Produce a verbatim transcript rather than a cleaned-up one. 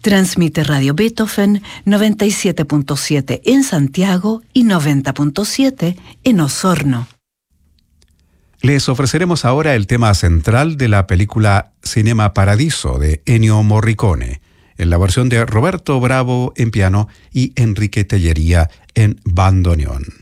Transmite Radio Beethoven noventa y siete punto siete en Santiago y noventa punto siete en Osorno. Les ofreceremos ahora el tema central de la película Cinema Paradiso de Ennio Morricone, en la versión de Roberto Bravo en piano y Enrique Tellería en bandoneón.